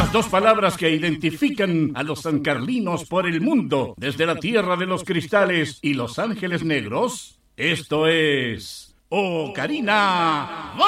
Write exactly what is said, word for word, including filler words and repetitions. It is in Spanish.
Las dos palabras que identifican a los sancarlinos por el mundo, desde la tierra de los cristales y los ángeles negros. Esto es Ocarina